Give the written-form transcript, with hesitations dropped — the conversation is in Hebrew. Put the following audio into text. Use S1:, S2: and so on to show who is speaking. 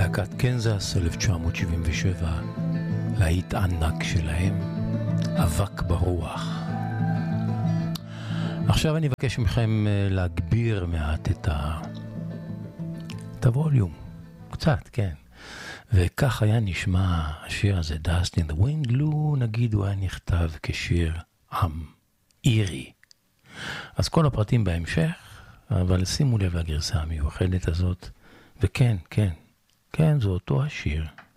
S1: להקת קנזס 1977, להיט ענק שלהם, אבק ברוח. עכשיו אני אבקש מכם להגביר מעט את הווליום, קצת, כן. וכך היה נשמע השיר הזה, Dust in the Wind, לו נגיד הוא היה נכתב כשיר עם אירי. אז כל הפרטים בהמשך, אבל שימו לב לגרסה המיוחדת הזאת, וכן, כן, כן, זה אותו השיר.